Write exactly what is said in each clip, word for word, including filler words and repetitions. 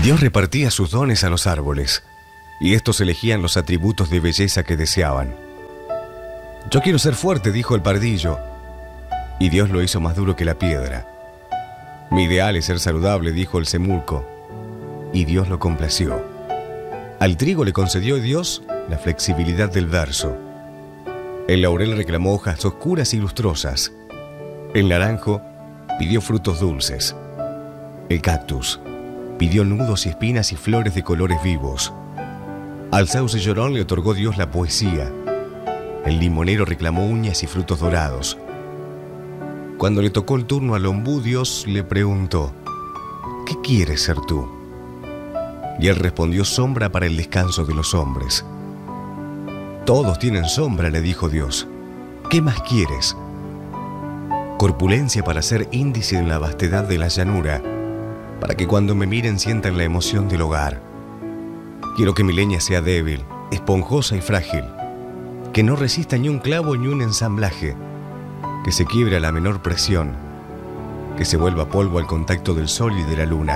Dios repartía sus dones a los árboles, y estos elegían los atributos de belleza que deseaban. Yo quiero ser fuerte, dijo el pardillo, y Dios lo hizo más duro que la piedra. Mi ideal es ser saludable, dijo el semulco, y Dios lo complació. Al trigo le concedió Dios la flexibilidad del verso. El laurel reclamó hojas oscuras y lustrosas. El naranjo pidió frutos dulces. El cactus pidió nudos y espinas y flores de colores vivos. Al sauce llorón le otorgó Dios la poesía. El limonero reclamó uñas y frutos dorados. Cuando le tocó el turno al ombú, Dios le preguntó: ¿qué quieres ser tú? Y él respondió: sombra para el descanso de los hombres. Todos tienen sombra, le dijo Dios. ¿Qué más quieres? Corpulencia para ser índice en la vastedad de la llanura, para que cuando me miren sientan la emoción del hogar. Quiero que mi leña sea débil, esponjosa y frágil, que no resista ni un clavo ni un ensamblaje, que se quiebre a la menor presión, que se vuelva polvo al contacto del sol y de la luna.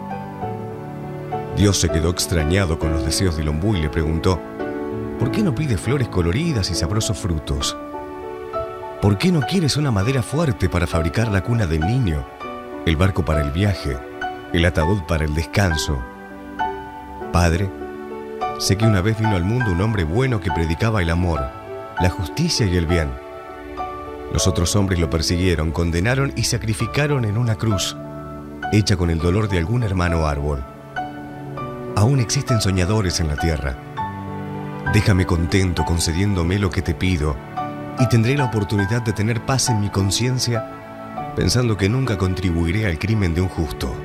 Dios se quedó extrañado con los deseos del ombú y le preguntó: ¿por qué no pides flores coloridas y sabrosos frutos? ¿Por qué no quieres una madera fuerte para fabricar la cuna del niño, el barco para el viaje, el ataúd para el descanso? Padre, sé que una vez vino al mundo un hombre bueno que predicaba el amor, la justicia y el bien. Los otros hombres lo persiguieron, condenaron y sacrificaron en una cruz, hecha con el dolor de algún hermano árbol. Aún existen soñadores en la tierra. Déjame contento concediéndome lo que te pido, y tendré la oportunidad de tener paz en mi conciencia, pensando que nunca contribuiré al crimen de un justo.